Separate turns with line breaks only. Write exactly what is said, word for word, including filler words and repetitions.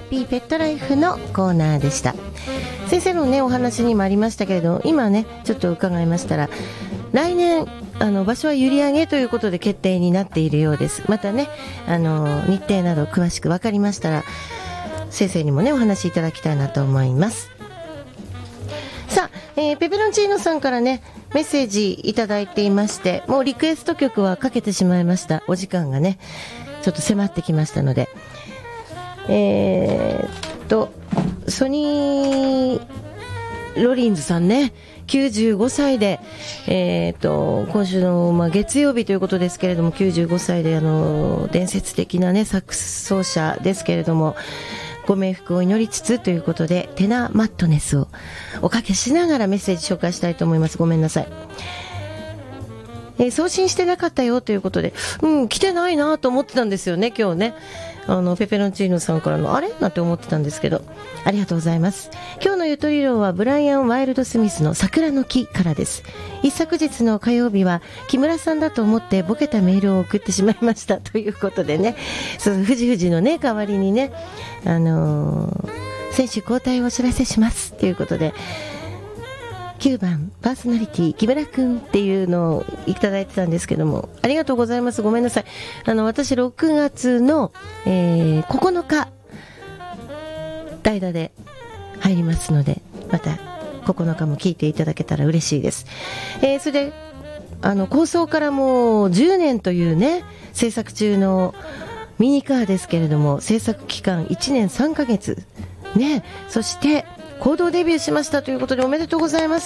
ピーペットライフのコーナーでした。先生のねお話にもありましたけれど、今ねちょっと伺いましたら、来年あの場所は閖上ということで決定になっているようです。またねあの日程など詳しく分かりましたら先生にもねお話しいただきたいなと思います。さあ、えー、ペペロンチーノさんからねメッセージいただいていまして、もうリクエスト曲はかけてしまいました。お時間がねちょっと迫ってきましたので、えー、っとソニーロリンズさんねきゅうじゅうごさいで、えー、っと今週の、まあ、月曜日ということですけれども、きゅうじゅうごさいであの伝説的なねサックス奏者ですけれども、ご冥福を祈りつつということでテナーマットネスをおかけしながらメッセージ紹介したいと思います。ごめんなさい。えー、送信してなかったよということで、うん来てないなと思ってたんですよね今日ね。あのペペロンチーノさんからのあれなんて思ってたんですけど、ありがとうございます。今日のゆとり論はブライアン・ワイルドスミスの桜の木からです。一昨日の火曜日は木村さんだと思ってボケたメールを送ってしまいましたということでね、そう藤藤のね代わりにね、あのー、選手交代をお知らせしますということで、きゅうばんパーソナリティ木村くんっていうのをいただいてたんですけども、ありがとうございます。ごめんなさい。あの私ろくがつの、えー、ここのか代打で入りますので、またここのかも聞いていただけたら嬉しいです。えー、それであの構想からもうじゅうねんというね制作中のミニカーですけれども、制作期間いちねんさんかげつね、そして行動デビューしましたということでおめでとうございます。